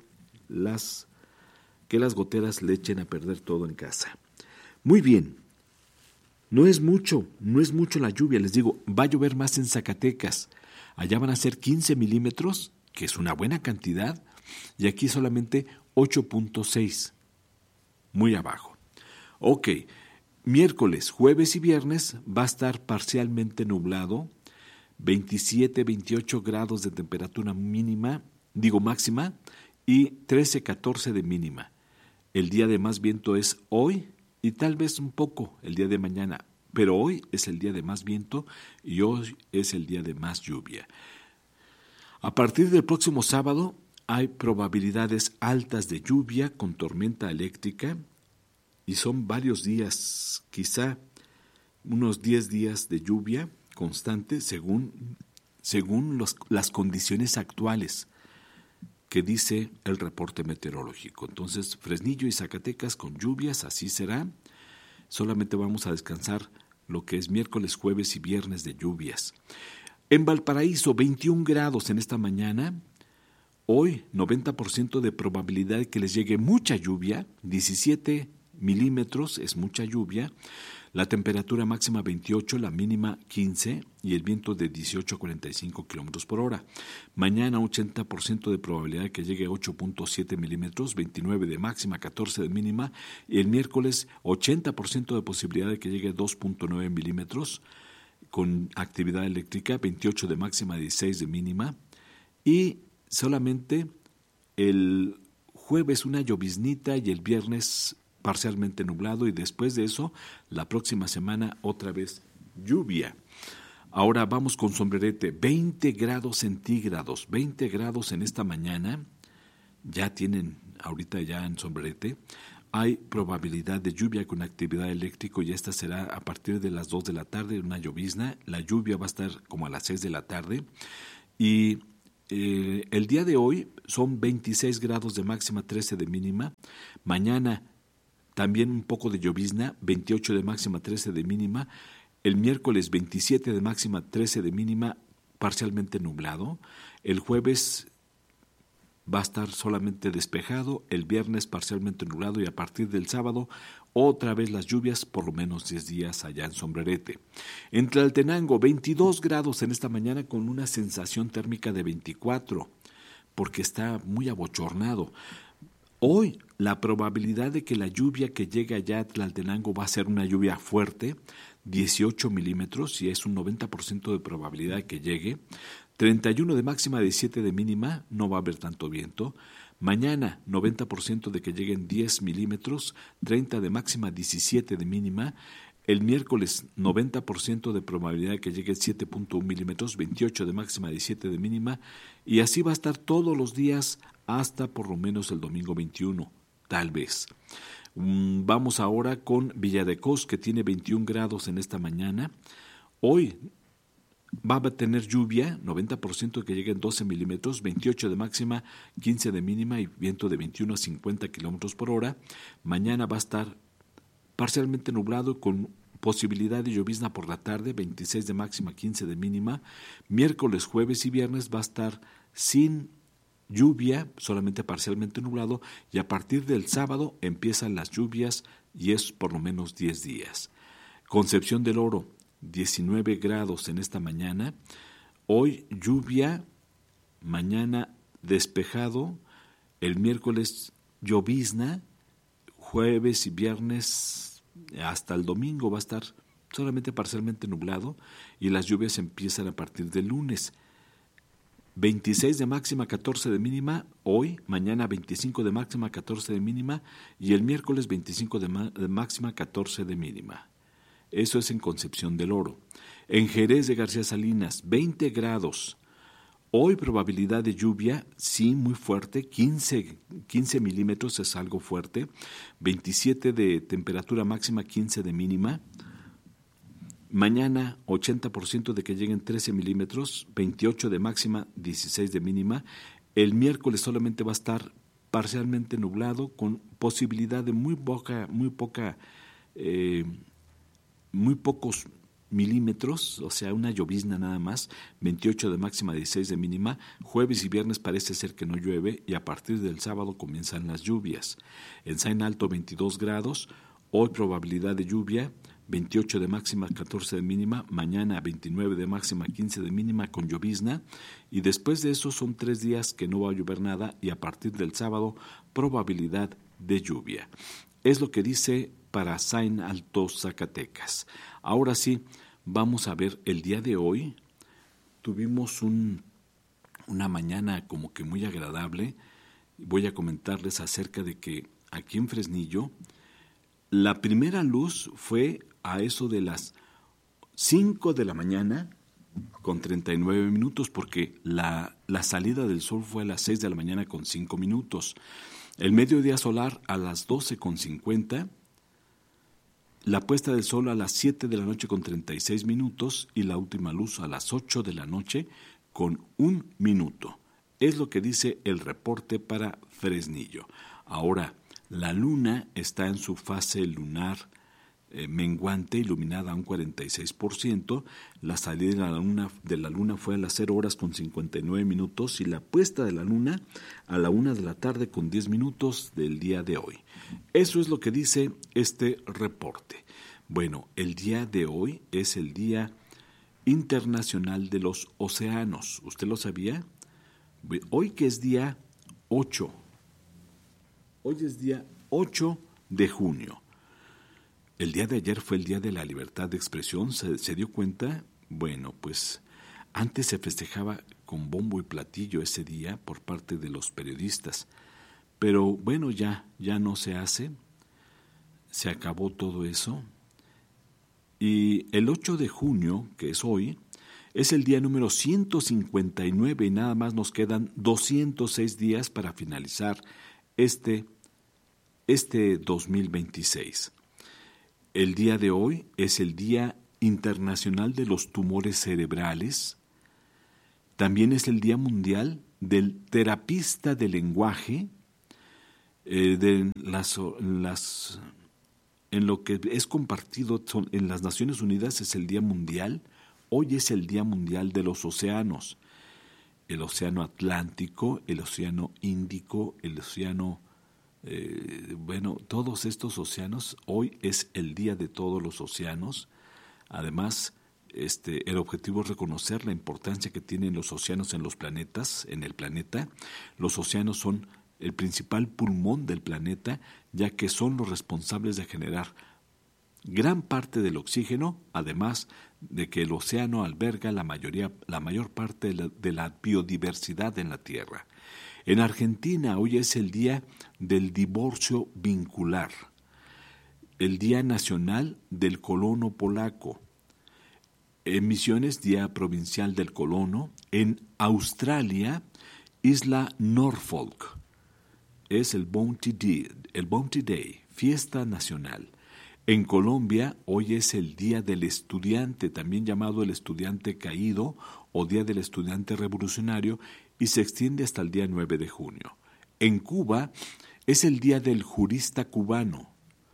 que las goteras le echen a perder todo en casa. Muy bien, no es mucho la lluvia, les digo, va a llover más en Zacatecas. Allá van a ser 15 milímetros, que es una buena cantidad, y aquí solamente 8.6, muy abajo. Ok, miércoles, jueves y viernes va a estar parcialmente nublado, 27, 28 grados de temperatura máxima y 13, 14 de mínima. El día de más viento es hoy y tal vez un poco el día de mañana, pero hoy es el día de más viento y hoy es el día de más lluvia. A partir del próximo sábado hay probabilidades altas de lluvia con tormenta eléctrica y son varios días, quizá unos 10 días de lluvia constante según las condiciones actuales que dice el reporte meteorológico. Entonces, Fresnillo y Zacatecas con lluvias, así será. Solamente vamos a descansar lo que es miércoles, jueves y viernes de lluvias. En Valparaíso, 21 grados en esta mañana. Hoy, 90% de probabilidad de que les llegue mucha lluvia, 17 milímetros es mucha lluvia. La temperatura máxima 28, la mínima 15 y el viento de 18 a 45 kilómetros por hora. Mañana 80% de probabilidad de que llegue 8.7 milímetros, 29 de máxima, 14 de mínima. Y el miércoles 80% de posibilidad de que llegue 2.9 milímetros con actividad eléctrica, 28 de máxima, 16 de mínima. Y solamente el jueves una lloviznita y el viernes parcialmente nublado y después de eso, la próxima semana otra vez lluvia. Ahora vamos con Sombrerete, 20 grados centígrados, 20 grados en esta mañana, ya tienen ahorita ya en Sombrerete, hay probabilidad de lluvia con actividad eléctrica y esta será a partir de las 2 de la tarde, una llovizna, la lluvia va a estar como a las 6 de la tarde y el día de hoy son 26 grados de máxima, 13 de mínima, mañana también un poco de llovizna, 28 de máxima, 13 de mínima. El miércoles 27 de máxima, 13 de mínima, parcialmente nublado. El jueves va a estar solamente despejado, el viernes parcialmente nublado y a partir del sábado otra vez las lluvias, por lo menos 10 días allá en Sombrerete. En Tlaltenango, 22 grados en esta mañana con una sensación térmica de 24, porque está muy abochornado. Hoy la probabilidad de que la lluvia que llegue allá a Tlaltenango va a ser una lluvia fuerte, 18 milímetros, y es un 90% de probabilidad de que llegue. 31 de máxima, 17 de mínima, no va a haber tanto viento. Mañana, 90% de que lleguen 10 milímetros, 30 de máxima, 17 de mínima. El miércoles, 90% de probabilidad de que llegue 7.1 milímetros, 28 de máxima, 17 de mínima. Y así va a estar todos los días hasta por lo menos el domingo 21, tal vez. Vamos ahora con Villa de Cos, que tiene 21 grados en esta mañana. Hoy va a tener lluvia, 90% que lleguen 12 milímetros, 28 de máxima, 15 de mínima y viento de 21 a 50 kilómetros por hora. Mañana va a estar parcialmente nublado con posibilidad de llovizna por la tarde, 26 de máxima, 15 de mínima. Miércoles, jueves y viernes va a estar sin lluvia, solamente parcialmente nublado, y a partir del sábado empiezan las lluvias y es por lo menos 10 días. Concepción del Oro, 19 grados en esta mañana. Hoy lluvia, mañana despejado, el miércoles llovizna, jueves y viernes hasta el domingo va a estar solamente parcialmente nublado y las lluvias empiezan a partir del lunes. 26 de máxima, 14 de mínima, hoy, mañana 25 de máxima, 14 de mínima y el miércoles 25 de máxima, 14 de mínima. Eso es en Concepción del Oro. En Jerez de García Salinas, 20 grados. Hoy probabilidad de lluvia, sí, muy fuerte, 15 milímetros es algo fuerte, 27 de temperatura máxima, 15 de mínima. Mañana 80% de que lleguen 13 milímetros, 28 de máxima, 16 de mínima. El miércoles solamente va a estar parcialmente nublado con posibilidad de muy pocos milímetros, o sea, una llovizna nada más, 28 de máxima, 16 de mínima. Jueves y viernes parece ser que no llueve y a partir del sábado comienzan las lluvias. En Sain Alto 22 grados, hoy probabilidad de lluvia, 28 de máxima, 14 de mínima, mañana 29 de máxima, 15 de mínima con llovizna y después de eso son 3 días que no va a llover nada y a partir del sábado probabilidad de lluvia. Es lo que dice para Sain Alto, Zacatecas. Ahora sí, vamos a ver el día de hoy. Tuvimos una mañana como que muy agradable. Voy a comentarles acerca de que aquí en Fresnillo la primera luz fue a eso de las 5 de la mañana con 39 minutos, porque la salida del sol fue a las 6 de la mañana con 5 minutos. El mediodía solar a las 12 con 50, la puesta del sol a las 7 de la noche con 36 minutos y la última luz a las 8 de la noche con 1 minuto. Es lo que dice el reporte para Fresnillo. Ahora, la luna está en su fase lunar menguante, iluminada a un 46%. La salida de la luna fue a las 0 horas con 59 minutos y la puesta de la luna a la 1 de la tarde con 10 minutos del día de hoy. Eso es lo que dice este reporte. Bueno, el día de hoy es el Día Internacional de los Océanos. ¿Usted lo sabía? Hoy que es día 8. Hoy es día 8 de junio. El día de ayer fue el Día de la Libertad de Expresión. ¿Se dio cuenta? Bueno, pues antes se festejaba con bombo y platillo ese día por parte de los periodistas. Pero bueno, ya no se hace. Se acabó todo eso. Y el 8 de junio, que es hoy, es el día número 159 y nada más nos quedan 206 días para finalizar este 2026. El día de hoy es el Día Internacional de los Tumores Cerebrales. También es el Día Mundial del Terapista del Lenguaje, de las en lo que es compartido en las Naciones Unidas es el Día Mundial. Hoy es el Día Mundial de los Océanos. El Océano Atlántico, el Océano Índico, el Océano... todos estos océanos, hoy es el Día de todos los océanos. Además, el objetivo es reconocer la importancia que tienen los océanos en los planetas, en el planeta. Los océanos son el principal pulmón del planeta, ya que son los responsables de generar gran parte del oxígeno, además de que el océano alberga la mayor parte de la biodiversidad en la Tierra. En Argentina hoy es el Día del Divorcio Vincular, el Día Nacional del Colono Polaco. En Misiones, Día Provincial del Colono. En Australia, Isla Norfolk, es el Bounty Day, fiesta nacional. En Colombia, hoy es el Día del Estudiante, también llamado el Estudiante Caído o Día del Estudiante Revolucionario, y se extiende hasta el día 9 de junio. En Cuba, es el Día del Jurista Cubano.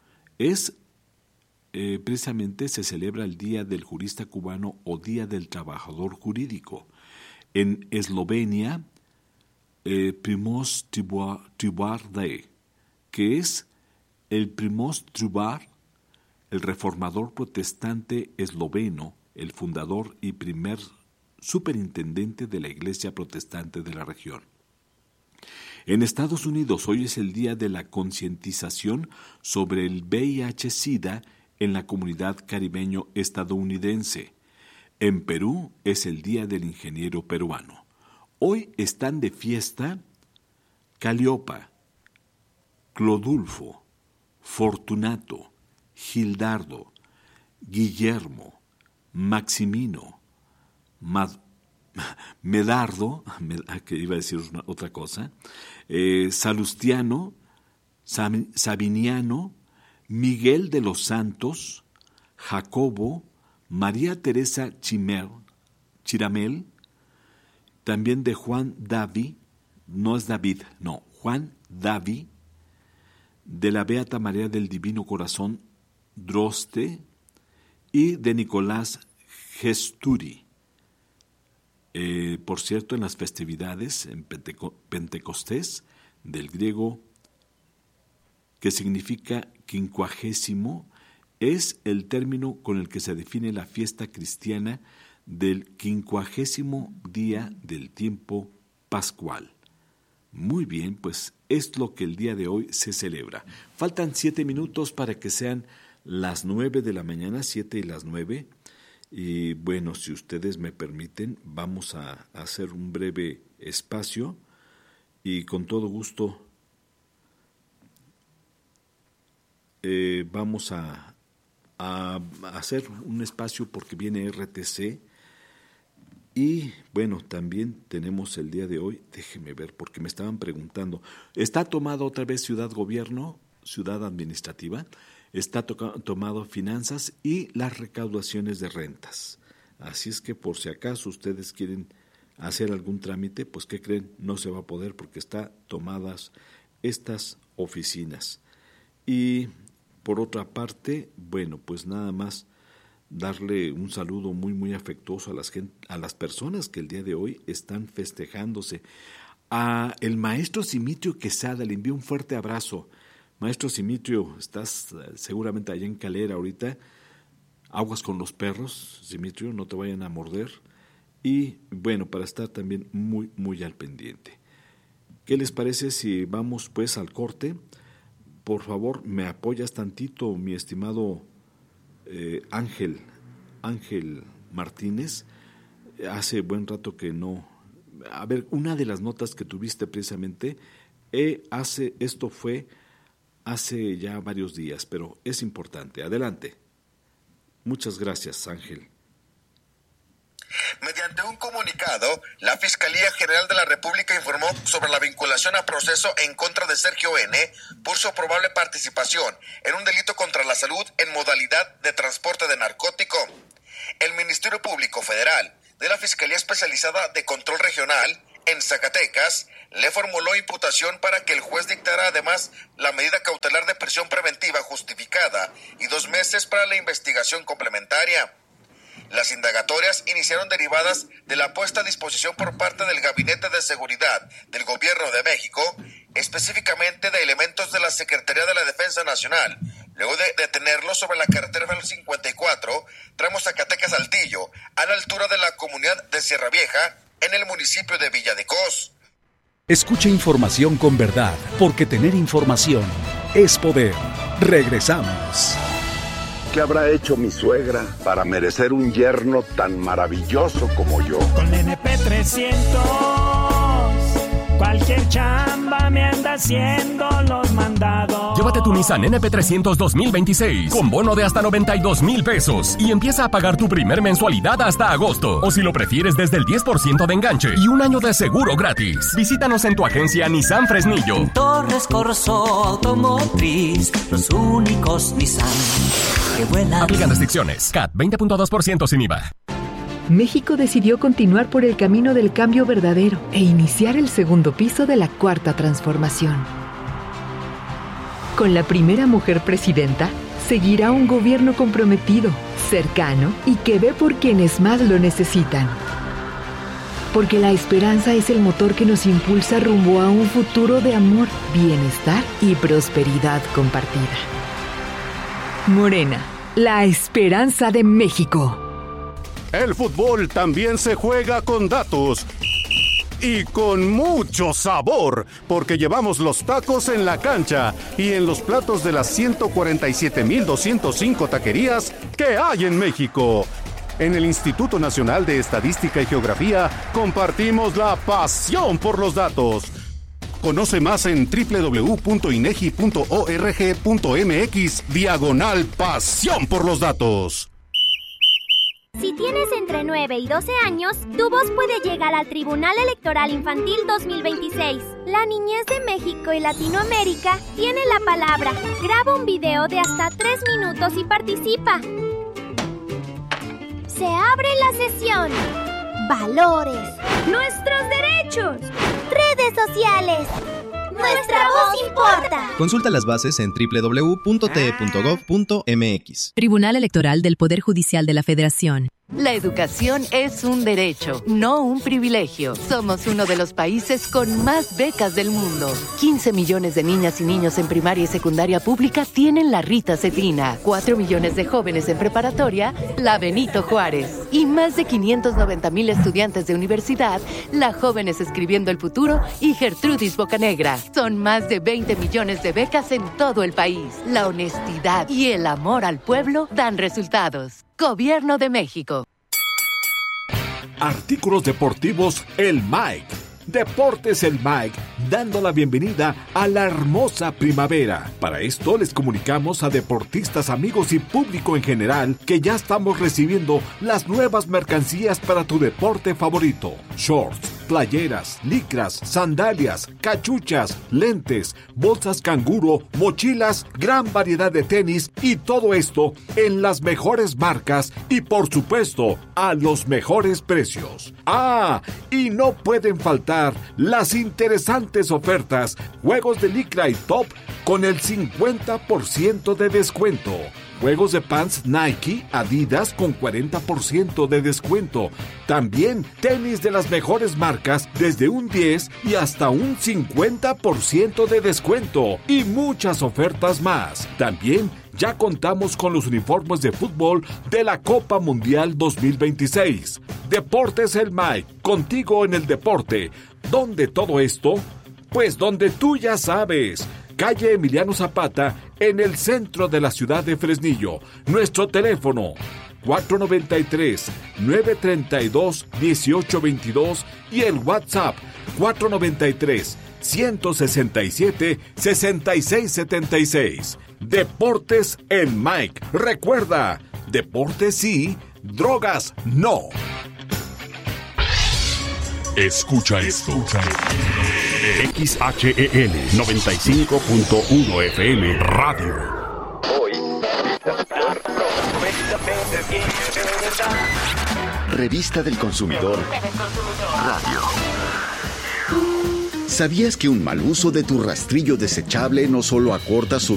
Precisamente se celebra el Día del Jurista Cubano o Día del Trabajador Jurídico. En Eslovenia, Primož Trubar Day, que es el Primož Trubar, el reformador protestante esloveno, el fundador y primer superintendente de la Iglesia protestante de la región. En Estados Unidos, hoy es el Día de la Concientización sobre el VIH-Sida en la comunidad caribeño estadounidense. En Perú es el Día del Ingeniero Peruano. Hoy están de fiesta Caliopa, Clodulfo, Fortunato, Gildardo, Guillermo, Maximino, Medardo, que iba a decir otra cosa, Salustiano, Sabiniano, Miguel de los Santos, Jacobo, María Teresa Chiramel, también de Juan Davi, no es David, no, Juan Davi, de la Beata María del Divino Corazón Droste y de Nicolás Gesturi. Por cierto, en las festividades, en Pentecostés, del griego, que significa 50, es el término con el que se define la fiesta cristiana del 50 día del tiempo pascual. Muy bien, pues es lo que el día de hoy se celebra. Faltan 7 minutos para que sean las 9 de la mañana, 7 y las 9. Y bueno, si ustedes me permiten, vamos a hacer un breve espacio y con todo gusto vamos a hacer un espacio porque viene RTC y bueno, también tenemos el día de hoy, déjeme ver porque me estaban preguntando, ¿está tomado otra vez Ciudad Gobierno, Ciudad Administrativa? Está tomado finanzas y las recaudaciones de rentas. Así es que por si acaso ustedes quieren hacer algún trámite, pues ¿qué creen? No se va a poder porque está tomadas estas oficinas. Y por otra parte, bueno, pues nada más darle un saludo muy muy afectuoso a las personas que el día de hoy están festejándose. A el maestro Simitrio Quesada le envío un fuerte abrazo. Maestro Simitrio, estás seguramente allá en Calera ahorita. Aguas con los perros, Simitrio, no te vayan a morder. Y bueno, para estar también muy, muy al pendiente. ¿Qué les parece si vamos pues al corte? Por favor, me apoyas tantito, mi estimado Ángel Martínez. Hace buen rato que no. A ver, una de las notas que tuviste precisamente, esto fue hace ya varios días, pero es importante. Adelante. Muchas gracias, Ángel. Mediante un comunicado, la Fiscalía General de la República informó sobre la vinculación a proceso en contra de Sergio N. por su probable participación en un delito contra la salud en modalidad de transporte de narcótico. El Ministerio Público Federal de la Fiscalía Especializada de Control Regional en Zacatecas, le formuló imputación para que el juez dictara además la medida cautelar de prisión preventiva justificada y 2 meses para la investigación complementaria. Las indagatorias iniciaron derivadas de la puesta a disposición por parte del Gabinete de Seguridad del Gobierno de México, específicamente de elementos de la Secretaría de la Defensa Nacional, luego de detenerlos sobre la carretera federal 54, tramo Zacatecas-Saltillo, a la altura de la comunidad de Sierra Vieja, en el municipio de Villa de Cos. Escucha información con verdad, porque tener información es poder. Regresamos. ¿Qué habrá hecho mi suegra para merecer un yerno tan maravilloso como yo? Con NP300, cualquier chamba me anda haciendo los mandados. Llévate tu Nissan NP300 2026 con bono de hasta 92,000 pesos y empieza a pagar tu primer mensualidad hasta agosto. O si lo prefieres, desde el 10% de enganche y 1 año de seguro gratis. Visítanos en tu agencia Nissan Fresnillo. Torres Corso Automotriz, los únicos Nissan que vuelan. Aplican restricciones. CAT 20.2% sin IVA. México decidió continuar por el camino del cambio verdadero e iniciar el segundo piso de la Cuarta Transformación. Con la primera mujer presidenta, seguirá un gobierno comprometido, cercano y que ve por quienes más lo necesitan. Porque la esperanza es el motor que nos impulsa rumbo a un futuro de amor, bienestar y prosperidad compartida. Morena, la esperanza de México. El fútbol también se juega con datos y con mucho sabor, porque llevamos los tacos en la cancha y en los platos de las 147,205 taquerías que hay en México. En el Instituto Nacional de Estadística y Geografía compartimos la pasión por los datos. Conoce más en www.inegi.org.mx/pasión por los datos. Si tienes entre 9 y 12 años, tu voz puede llegar al Tribunal Electoral Infantil 2026. La niñez de México y Latinoamérica tiene la palabra. Graba un video de hasta 3 minutos y participa. Se abre la sesión. Valores. Nuestros derechos. Redes sociales. Nuestra voz importa. Consulta las bases en www.te.gov.mx. Tribunal Electoral del Poder Judicial de la Federación. La educación es un derecho, no un privilegio. Somos uno de los países con más becas del mundo. 15 millones de niñas y niños en primaria y secundaria pública tienen la Rita Cetina. 4 millones de jóvenes en preparatoria, la Benito Juárez. Y más de 590,000 estudiantes de universidad, la Jóvenes Escribiendo el Futuro y Gertrudis Bocanegra. Son más de 20 millones de becas en todo el país. La honestidad y el amor al pueblo dan resultados. Gobierno de México. Artículos deportivos El Mike. Deportes El Mike, dando la bienvenida a la hermosa primavera. Para esto les comunicamos a deportistas, amigos y público en general que ya estamos recibiendo las nuevas mercancías para tu deporte favorito. Shorts, playeras, licras, sandalias, cachuchas, lentes, bolsas canguro, mochilas, gran variedad de tenis y todo esto en las mejores marcas y por supuesto a los mejores precios. ¡Ah! Y no pueden faltar las interesantes ofertas, juegos de licra y top con el 50% de descuento. Juegos de pants Nike, Adidas con 40% de descuento. También tenis de las mejores marcas desde un 10 y hasta un 50% de descuento. Y muchas ofertas más. También ya contamos con los uniformes de fútbol de la Copa Mundial 2026. Deportes El Mike, contigo en el deporte. ¿Dónde todo esto? Pues donde tú ya sabes. Calle Emiliano Zapata, en el centro de la ciudad de Fresnillo. Nuestro teléfono 493-932-1822 y el WhatsApp 493-167-6676. Deportes en Mike. Recuerda, deportes sí, drogas no. Escucha esto. XHEL 95.1 FM Radio. Revista del Consumidor Radio. ¿Sabías que un mal uso de tu rastrillo desechable no solo acorta su